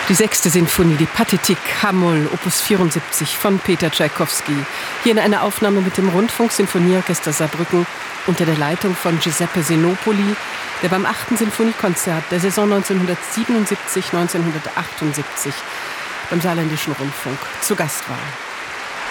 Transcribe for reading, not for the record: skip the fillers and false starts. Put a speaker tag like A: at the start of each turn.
A: Die 6. Sinfonie, die Pathétique H-Moll, Opus 74 von Peter Tschaikowski. Hier in einer Aufnahme mit dem Rundfunk-Sinfonieorchester Saarbrücken unter der Leitung von Giuseppe Senopoli, der beim 8. Sinfoniekonzert der Saison 1977-1978 beim Saarländischen Rundfunk zu Gast war.